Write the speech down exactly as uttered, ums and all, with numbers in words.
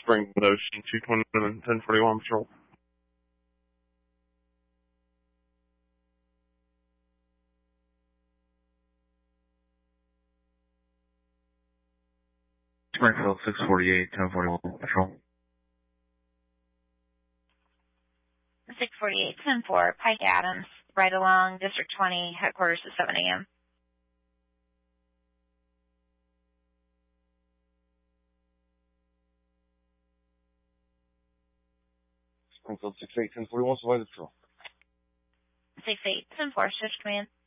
Springwood Ocean, two twenty and ten forty-one Patrol. Springfield, six forty-eight, ten forty-one Patrol. six forty-eight, ten four, Pike Adams, right along District twenty, headquarters at seven a.m. Springfield, six eight, ten forty-one, Survivor Patrol. six eight, ten four, Shift Command.